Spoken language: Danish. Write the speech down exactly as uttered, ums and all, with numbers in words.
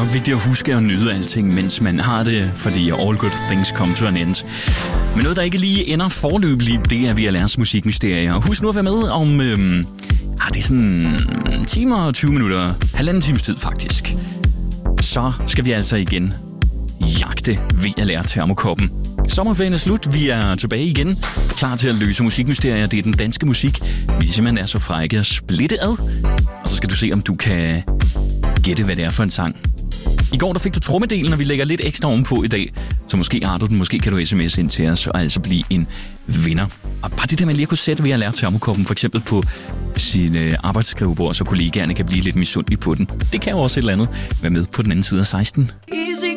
nok vigtigt at huske at nyde alting, mens man har det, fordi all good things come to an end. Men noget, der ikke lige ender forløbeligt, det er V L R's musikmysterier. Og husk nu at være med om, øhm, ah, det er sådan timer og tyve minutter, halvanden times tid faktisk. Så skal vi altså igen jagte V L R-termokoppen. Sommerferien er slut, vi er tilbage igen, klar til at løse musikmysterier. Det er den danske musik, vi simpelthen er så frække at splitte ad. Og så skal du se, om du kan gætte, hvad det er for en sang. I går der fik du trommedelen, og vi lægger lidt ekstra ovenpå i dag. Så måske har du den, måske kan du sms ind til os og altså blive en vinder. Og bare det der med lige at kunne sætte V L R-termokoppen for eksempel på sin øh, arbejdsskrivebord, så kollegaerne kan blive lidt misundelige på den. Det kan jo også et eller andet være med på den anden side af seksten. Easy